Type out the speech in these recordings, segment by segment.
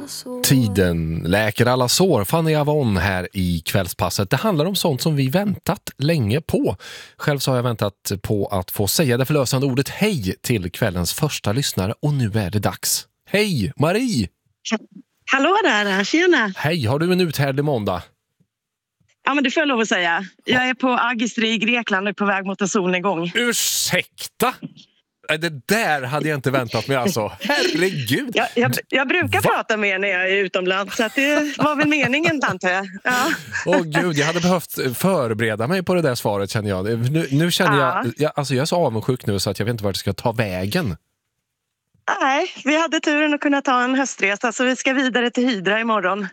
Tiden läker alla sår. Fanny Avon här i kvällspasset. Det handlar om sånt som vi väntat länge på. Själv så har jag väntat på att få säga det förlösande ordet hej till kvällens första lyssnare. Och nu är det dags. Hej, Marie! Hallå där, tjena! Hej, har du en uthärdlig måndag? Ja, men det får jag lov att säga. Jag är på Agistri i Grekland och på väg mot en solnedgång. Ursäkta? Det där hade jag inte väntat mig alltså. Herregud. Jag brukar prata med er när jag är utomlands, så att det var väl meningen, antar jag. Ja. Åh gud, jag hade behövt förbereda mig på det där svaret, känner jag. Nu känner jag är så avundsjuk nu så att jag vet inte vart det ska ta vägen. Nej, vi hade turen att kunna ta en höstresa, så vi ska vidare till Hydra imorgon.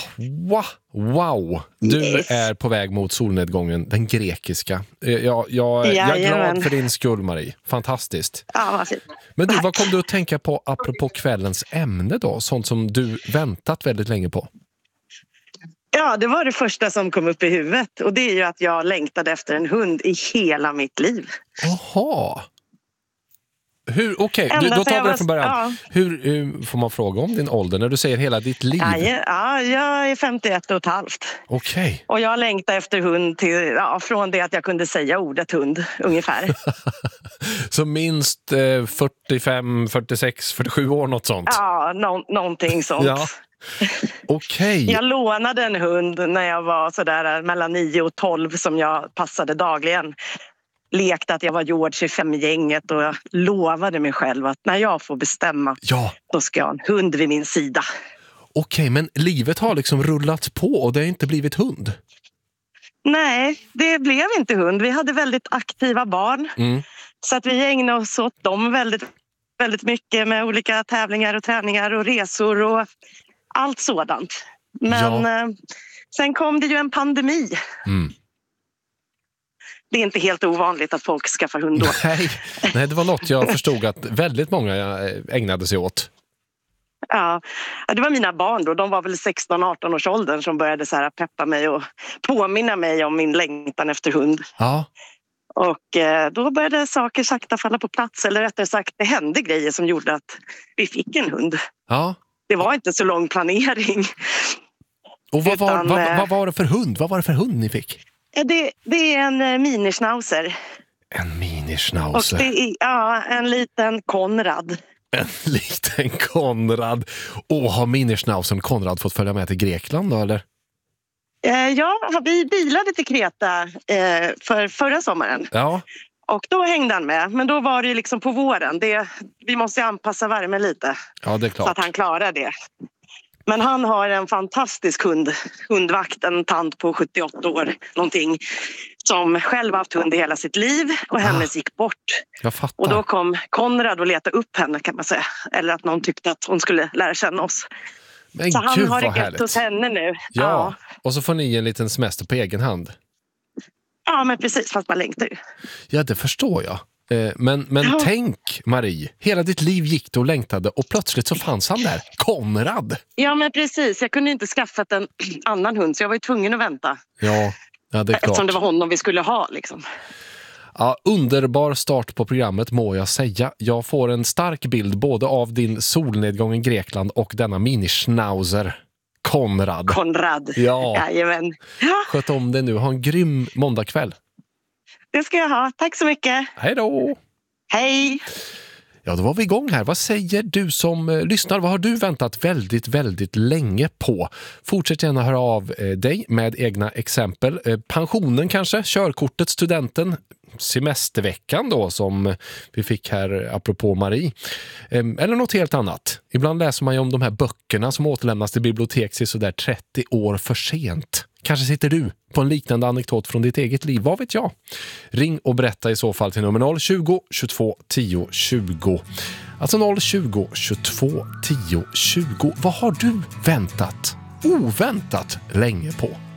Wow! Du är på väg mot solnedgången, den grekiska. Jag är glad för din skull, Marie. Fantastiskt. Ja, vad fint. Men du, vad kom du att tänka på apropå kvällens ämne då? Sånt som du väntat väldigt länge på. Ja, det var det första som kom upp i huvudet. Och det är ju att jag längtade efter en hund i hela mitt liv. Jaha. Okej, då tar vi det från början. Ja. Hur får man fråga om din ålder när du säger hela ditt liv? Ja, jag är 51 och ett halvt. Okej. Och jag längtar efter hund från det att jag kunde säga ordet hund, ungefär. Så minst 45, 46, 47 år, något sånt? Ja, någonting sånt. Ja. Okej. Jag lånade en hund när jag var sådär mellan 9 och 12 som jag passade dagligen. Lekte att jag var George i Fem-gänget och jag lovade mig själv att när jag får bestämma då ska jag ha en hund vid min sida. Okej, men livet har liksom rullat på och det har inte blivit hund? Nej, det blev inte hund. Vi hade väldigt aktiva barn. Så att vi ägnade oss åt dem väldigt, väldigt mycket med olika tävlingar och träningar och resor och allt sådant. Men sen kom det ju en pandemi. Det är inte helt ovanligt att folk skaffar hund då. Nej, det var något jag förstod att väldigt många ägnade sig åt. Ja, det var mina barn då. De var väl 16-18 års åldern som började så här peppa mig och påminna mig om min längtan efter hund. Ja. Och då började saker sakta falla på plats. Eller rättare sagt, det hände grejer som gjorde att vi fick en hund. Ja. Det var inte så lång planering. Och vad var det för hund? Vad var det för hund ni fick? Det är en minischnauzer. En minischnauzer. Och det är en liten Konrad. En liten Konrad. Och har minischnauzern Konrad fått följa med till Grekland då, eller? Ja, vi bilade till Kreta för förra sommaren. Ja. Och då hängde han med. Men då var det ju liksom på våren. Vi måste anpassa värmen lite. Ja, det är klart. Så att han klarar det. Men han har en fantastisk hundvakt, en tant på 78 år, någonting, som själv haft hund i hela sitt liv och hennes gick bort. Jag fattar. Och då kom Konrad och letade upp henne, kan man säga. Eller att någon tyckte att hon skulle lära känna oss. Men så gud, han har det härligt hos henne nu. Ja, och så får ni en liten semester på egen hand. Ja, men precis, fast man längtar ju. Ja, det förstår jag. Men tänk, Marie, hela ditt liv gick du och längtade och plötsligt så fanns han där, Konrad. Ja, men precis. Jag kunde inte skaffat en annan hund så jag var ju tvungen att vänta. Ja, det är klart. Eftersom det var honom vi skulle ha, liksom. Ja, underbar start på programmet må jag säga. Jag får en stark bild både av din solnedgång i Grekland och denna minischnauzer, Konrad. Ja. Jajamän. Ja. Sköt om det nu. Ha en grym måndagkväll. Det ska jag ha. Tack så mycket. Hej då. Hej. Ja, då var vi igång här. Vad säger du som lyssnar? Vad har du väntat väldigt, väldigt länge på? Fortsätt gärna höra av dig med egna exempel. Pensionen kanske, körkortet, studenten, semesterveckan då som vi fick här apropå Marie. Eller något helt annat. Ibland läser man ju om de här böckerna som återlämnas till bibliotek så där 30 år för sent. Kanske sitter du på en liknande anekdot från ditt eget liv, vad vet jag? Ring och berätta i så fall till nummer 020 22 10 20. Alltså 020 22 10 20. Vad har du oväntat länge på?